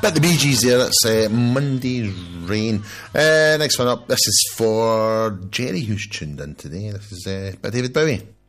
But the Bee Gees there, it's Monday Rain. Next one up, this is for Jerry, who's tuned in today. This is by David Bowie.